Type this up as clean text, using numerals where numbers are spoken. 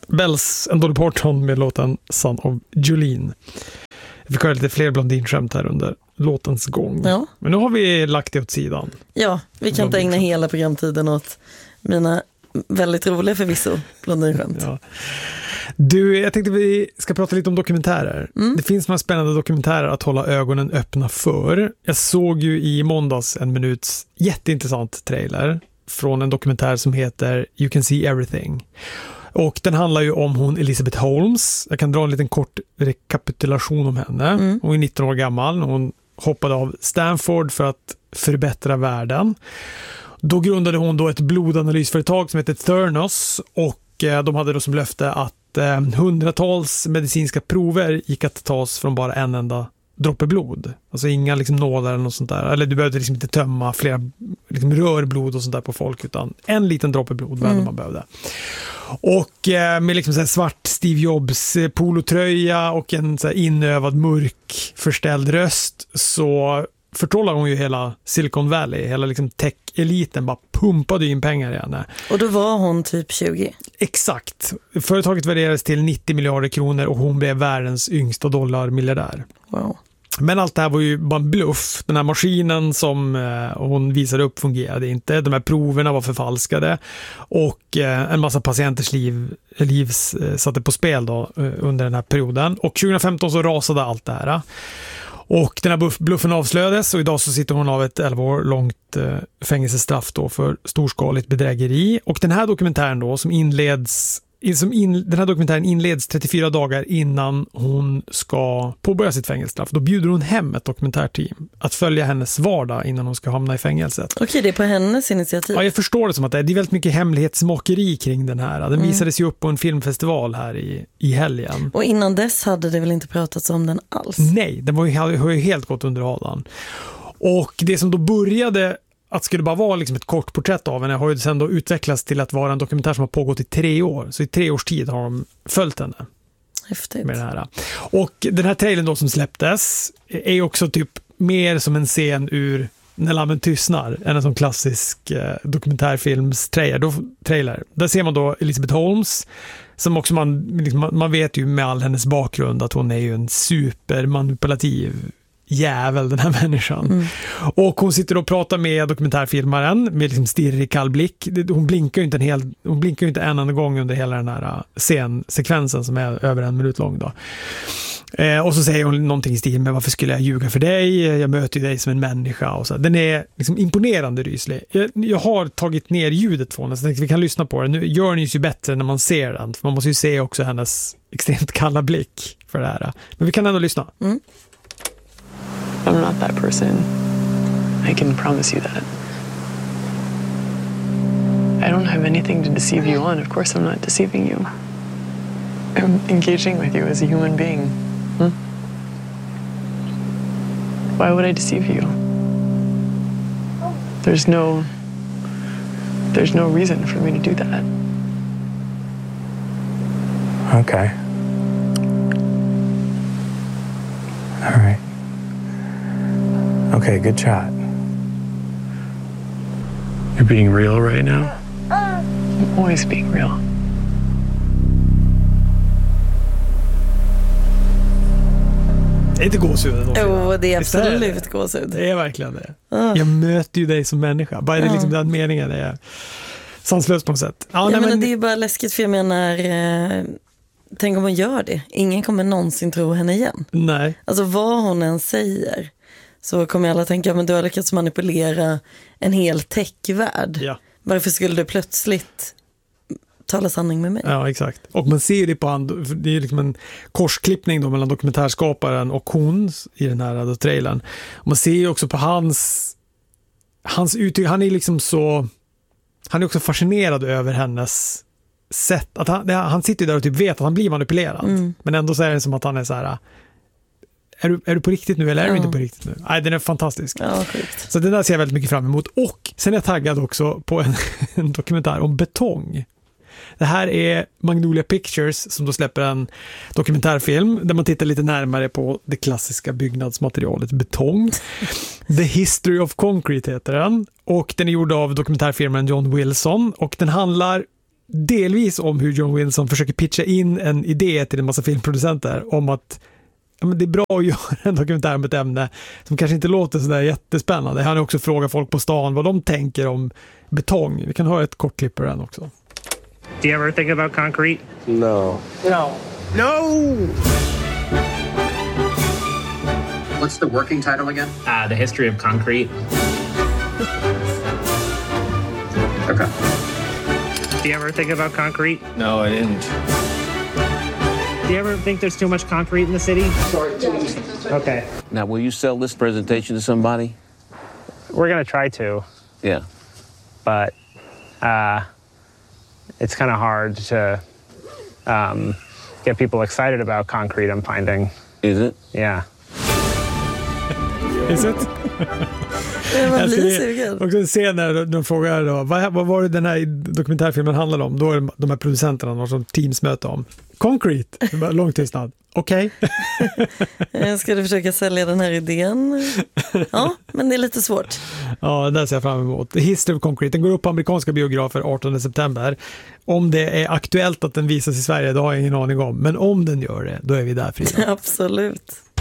Bells and Dolly Parton med låten Son of Jolene. Vi fick höra lite fler blondinskämt här under låtens gång. Ja. Men nu har vi lagt det åt sidan. Ja, vi kan inte ägna hela programtiden åt mina väldigt roliga förvisso blondinskämt. Ja. Du, jag tänkte vi ska prata lite om dokumentärer. Det finns några spännande dokumentärer att hålla ögonen öppna för. Jag såg ju i måndags en minuts jätteintressant trailer från en dokumentär som heter You Can See Everything. Och den handlar ju om hon Elizabeth Holmes. Jag kan dra en liten kort rekapitulation om henne. Hon är 19 år gammal. Hon hoppade av Stanford för att förbättra världen. Då grundade hon då ett blodanalysföretag som heter Theranos, och de hade då som löfte att hundratals medicinska prover gick att tas från bara en enda droppe blod. Alltså inga liksom nålar eller något sånt där. Eller du behövde liksom inte tömma flera liksom rörblod och sånt där på folk, utan en liten droppe blod var man behövde. Och med liksom så här svart Steve Jobs polotröja och en så här inövad mörk förställd röst, så förtrollade hon ju hela Silicon Valley. Hela liksom tech-eliten bara pumpade in pengar i henne. Och då var hon typ 20. Exakt. Företaget värderades till 90 miljarder kronor och hon blev världens yngsta dollarmiljardär. Wow. Men allt det här var ju bara en bluff. Den här maskinen som hon visade upp fungerade inte. De här proverna var förfalskade. Och en massa patienters liv satte på spel då, under den här perioden. Och 2015 så rasade allt det här. Och den här bluffen avslöjades, och idag så sitter hon av ett 11 år långt fängelsestraff då för storskaligt bedrägeri. Och den här dokumentären då den här dokumentären inleds 34 dagar innan hon ska påbörja sitt fängelsestraff. Då bjuder hon hem ett dokumentärteam att följa hennes vardag innan hon ska hamna i fängelset. Okej, det är på hennes initiativ. Ja, jag förstår det som att det är väldigt mycket hemlighetsmakeri kring den här. Den visades ju upp på en filmfestival här i helgen. Och innan dess hade det väl inte pratats om den alls? Nej, den har ju helt gått under radarn. Och det som då började att skulle bara vara liksom ett kort porträtt av henne har ju sen då utvecklats till att vara en dokumentär som har pågått i 3 år. Så i 3 års tid har de följt henne. Häftigt. Med det här. Och den här trailern då som släpptes är ju också typ mer som en scen ur När lammen tystnar än en sån klassisk dokumentärfilms-trailer. Där ser man då Elizabeth Holmes, som också man vet ju med all hennes bakgrund att hon är ju en supermanipulativ jävel, den här människan. Och hon sitter och pratar med dokumentärfilmaren med liksom stirrig kall blick. Hon blinkar ju inte en enda gång under hela den här scensekvensen som är över 1 minut lång då. Och så säger hon någonting i stil med: varför skulle jag ljuga för dig? Jag möter ju dig som en människa. Och så. Den är liksom imponerande ryslig. Jag har tagit ner ljudet från den, så jag tänkte vi kan lyssna på den. Nu gör den ju bättre när man ser den. För man måste ju se också hennes extremt kalla blick för det här. Men vi kan ändå lyssna. I'm not that person. I can promise you that. I don't have anything to deceive you on. Of course I'm not deceiving you. I'm engaging with you as a human being. Why would I deceive you? There's no reason for me to do that. Okay. All right. Okay, good shot. You're being real right now? I'm always being real. Det är inte gåshud. Jo, det är absolut gåshud. Det är verkligen det. Jag möter ju dig som människa. Bara det liksom den meningen är sanslös på något sätt. Men det är bara läskigt, för jag menar, tänk om hon gör det. Ingen kommer någonsin tro henne igen. Nej. Alltså vad hon än säger, så kommer alla tänka, men du har lyckats manipulera en hel techvärld. Ja. Varför skulle du plötsligt tala sanning med mig? Ja, exakt. Och man ser det på det är liksom en korsklippning då mellan dokumentärskaparen och hon i den här trailern. Och man ser ju också på hans uttryck, han är liksom så, han är också fascinerad över hennes sätt, att han sitter där och typ vet att han blir manipulerad. Men ändå så är det som att han är så här: är du på riktigt nu eller är du inte på riktigt nu? Nej, den är fantastisk. Ja, sjukt. Så den där ser jag väldigt mycket fram emot. Och sen är jag taggad också på en dokumentär om betong. Det här är Magnolia Pictures som då släpper en dokumentärfilm där man tittar lite närmare på det klassiska byggnadsmaterialet betong. The History of Concrete heter den. Och den är gjord av dokumentärfilmen John Wilson. Och den handlar delvis om hur John Wilson försöker pitcha in en idé till en massa filmproducenter om att men det är bra att göra en dokumentär om ett ämne som kanske inte låter så där jättespännande. Han har också frågat folk på stan vad de tänker om betong. Vi kan höra ett kort klipp på den också. Do you ever think about concrete? No. What's the working title again? The history of concrete. Okay. Do you ever think about concrete? No, I didn't. Do you ever think there's too much concrete in the city? Okay. Now, will you sell this presentation to somebody? We're going to try to, Yeah. but it's kind of hard to get people excited about concrete, I'm finding. Is it? Yeah. Is it? Man blir sugen. Och en scen när de frågar då, vad var det den här dokumentärfilmen handlade om? Då är det de här producenterna har som teamsmöte om. Concrete. Det var lång tystnad. Okej. Ska du försöka sälja den här idén? Ja, men det är lite svårt. Ja, det ser jag fram emot. The History of Concrete. Den går upp på amerikanska biografer 18 september. Om det är aktuellt att den visas i Sverige, då har jag ingen aning om. Men om den gör det, då är vi där, Frida. Absolut.